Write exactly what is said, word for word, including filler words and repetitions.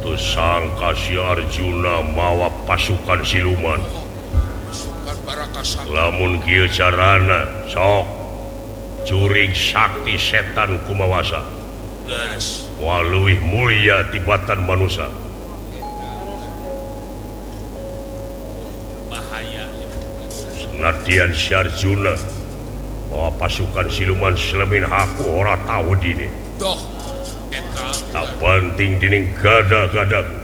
sang kasih Arjuna mawa pasukan siluman lamun kieu carana sok curing sakti setan kumawasa waluih mulia tibatan manusia senadyan si Arjuna mawa pasukan siluman selemin aku ora tahu dini tak penting dining gada-gadaku